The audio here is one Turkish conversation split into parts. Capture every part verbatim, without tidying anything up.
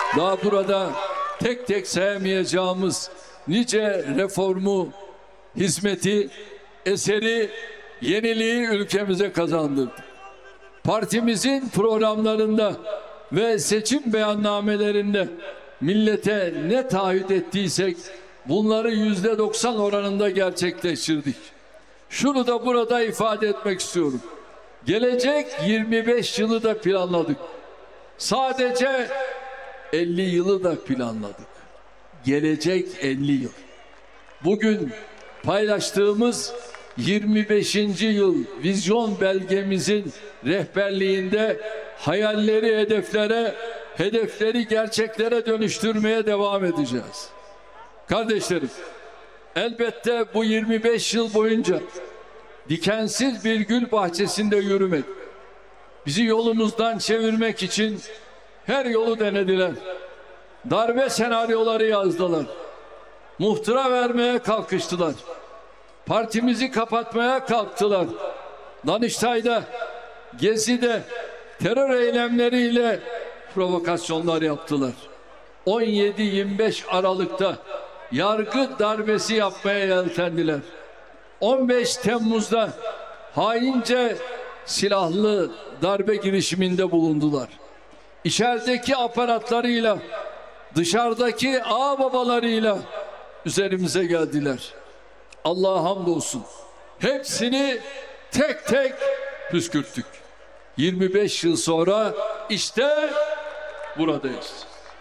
Daha burada tek tek sayamayacağımız nice reformu, hizmeti, eseri, yeniliği ülkemize kazandırdı. Partimizin programlarında ve seçim beyannamelerinde millete ne taahhüt ettiysek bunları yüzde doksan oranında gerçekleştirdik. Şunu da burada ifade etmek istiyorum. Gelecek yirmi beş yılı da planladık. Sadece elli yılı da planladık. Gelecek elli yıl. Bugün paylaştığımız yirmi beşinci yıl vizyon belgemizin rehberliğinde hayalleri hedeflere, hedefleri gerçeklere dönüştürmeye devam edeceğiz. Kardeşlerim, elbette bu yirmi beş yıl boyunca dikensiz bir gül bahçesinde yürümek, bizi yolumuzdan çevirmek için her yolu denediler. Darbe senaryoları yazdılar. Muhtıra vermeye kalkıştılar. Partimizi kapatmaya kalktılar. Danıştay'da, Gezi'de terör eylemleriyle provokasyonlar yaptılar. on yedi yirmi beş Aralık'ta yargı darbesi yapmaya yeltendiler. on beş Temmuz'da haince silahlı darbe girişiminde bulundular. İçerideki aparatlarıyla, dışarıdaki ağababalarıyla üzerimize geldiler. Allah'a hamdolsun. Hepsini tek tek püskürttük. yirmi beş yıl sonra işte buradayız.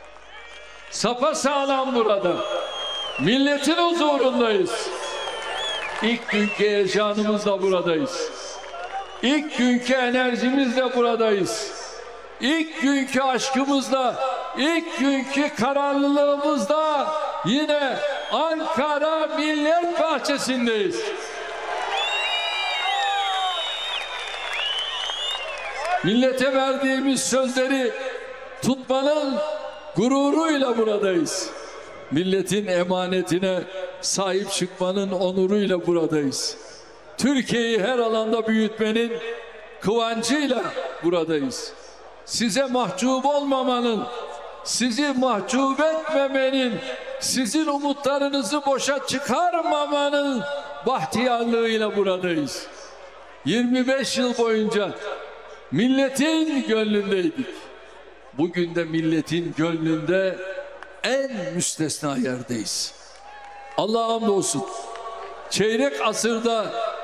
Sapasağlam burada. Milletin huzurundayız. İlk günkü heyecanımızla buradayız. İlk günkü enerjimizle buradayız. İlk günkü aşkımızla, ilk günkü kararlılığımızla yine Ankara Millet Bahçesi'ndeyiz. Millete verdiğimiz sözleri tutmanın gururuyla buradayız. Milletin emanetine sahip çıkmanın onuruyla buradayız. Türkiye'yi her alanda büyütmenin kıvancıyla buradayız. Size mahcup olmamanın, sizi mahcup etmemenin, sizin umutlarınızı boşa çıkarmamanın bahtiyarlığıyla buradayız. yirmi beş yıl boyunca milletin gönlündeydik. Bugün de milletin gönlünde en müstesna yerdeyiz. Allah'a hamdolsun. Çeyrek asırda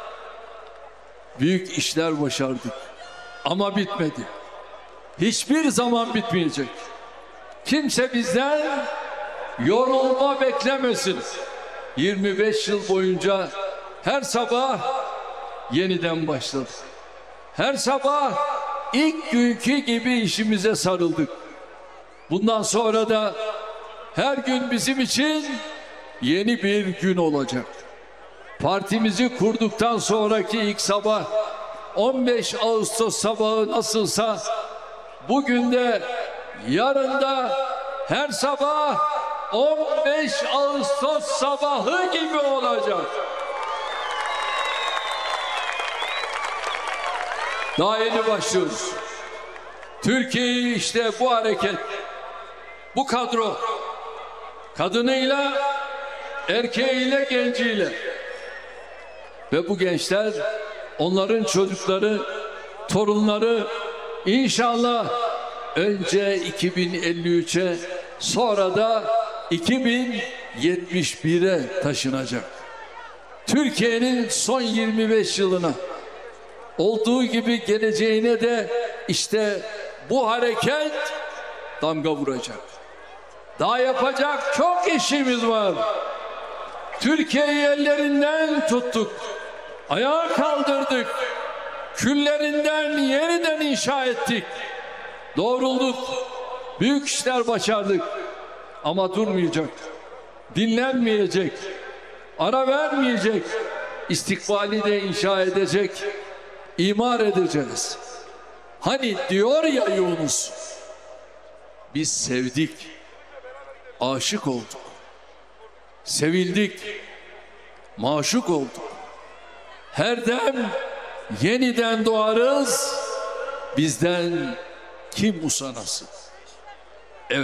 büyük işler başardık. Ama bitmedi. Hiçbir zaman bitmeyecek. Kimse bizden yorulma beklemesin. yirmi beş yıl boyunca her sabah yeniden başladık. Her sabah ilk günkü gibi işimize sarıldık. Bundan sonra da her gün bizim için yeni bir gün olacak. Partimizi kurduktan sonraki ilk sabah on beş Ağustos sabahı nasılsa bugün de yarın da her sabah on beş Ağustos sabahı gibi olacak. Daha yeni başlıyoruz. Türkiye'yi işte bu hareket, bu kadro, kadınıyla, erkeğiyle, genciyle ve bu gençler, onların çocukları, torunları inşallah önce iki bin elli üçe sonra da iki bin yetmiş bire taşınacak. Türkiye'nin son yirmi beş yılına olduğu gibi geleceğine de işte bu hareket damga vuracak. Daha yapacak çok işimiz var. Türkiye'yi ellerinden tuttuk. Ayağa kaldırdık. Küllerinden yeniden inşa ettik. Doğrulduk. Büyük işler başardık. Ama durmayacak. Dinlenmeyecek. Ara vermeyecek. İstikbali de inşa edecek. İmar edeceğiz. Hani diyor ya Yunus, biz sevdik, aşık olduk, sevildik, maşuk olduk. Her dem yeniden doğarız, bizden kim usanasın?